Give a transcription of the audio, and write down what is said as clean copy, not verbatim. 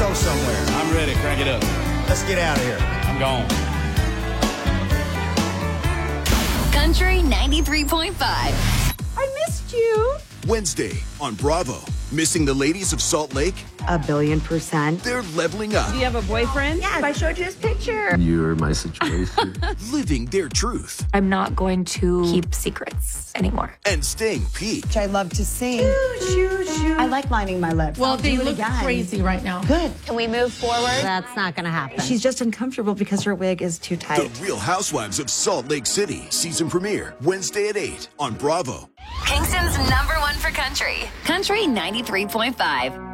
go somewhere. I'm ready. Crank it up. Let's get out of here. I'm gone. Country 93.5. I missed you. Wednesday on Bravo. Missing the ladies of Salt Lake? 1,000,000,000%. They're leveling up. Do you have a boyfriend? Yes, I showed you his picture. You're my situation. Living their truth. I'm not going to keep secrets anymore. And staying peaked. I love to sing. I like lining my lips. Well, I'll they do it look again. crazy right now. Good. Can we move forward? That's not going to happen. She's just uncomfortable because her wig is too The tight. Real Housewives of Salt Lake City. Season premiere Wednesday at 8 on Bravo. Kingston's #1 for country. Country 93.5.